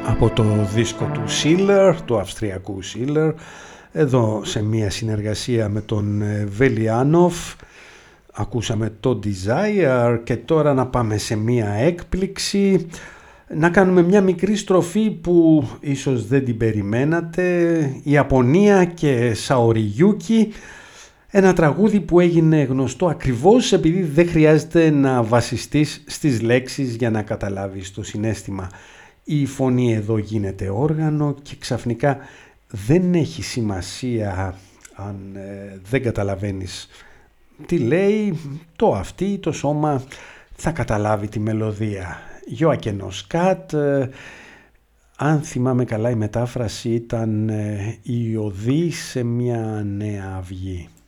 από το δίσκο του Schiller, του αυστριακού Schiller, εδώ σε μια συνεργασία με τον Βελιάνοφ. Ακούσαμε το Desire και τώρα να πάμε σε μια έκπληξη, να κάνουμε μια μικρή στροφή που ίσως δεν την περιμένατε. Ιαπωνία και Σαοριγιούκι, ένα τραγούδι που έγινε γνωστό ακριβώς επειδή δεν χρειάζεται να βασιστείς στις λέξεις για να καταλάβεις το συναίσθημα. Η φωνή εδώ γίνεται όργανο και ξαφνικά δεν έχει σημασία αν δεν καταλαβαίνεις τι λέει, το αυτί, το σώμα θα καταλάβει τη μελωδία. Γιώακενος Κατ, αν θυμάμαι καλά η μετάφραση ήταν η οδή σε μια νέα αυγή.